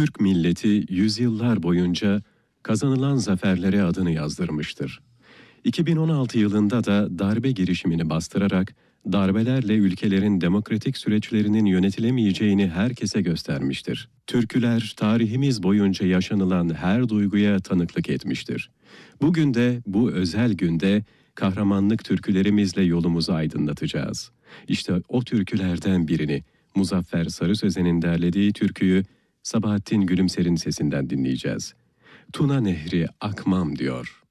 Türk milleti yüzyıllar boyunca kazanılan zaferlere adını yazdırmıştır. 2016 yılında da darbe girişimini bastırarak darbelerle ülkelerin demokratik süreçlerinin yönetilemeyeceğini herkese göstermiştir. Türküler tarihimiz boyunca yaşanılan her duyguya tanıklık etmiştir. Bugün de bu özel günde kahramanlık türkülerimizle yolumuzu aydınlatacağız. İşte o türkülerden birini Muzaffer Sarı Sözen'in derlediği türküyü Sabahattin Gülümser'in sesinden dinleyeceğiz. Tuna Nehri akmam diyor.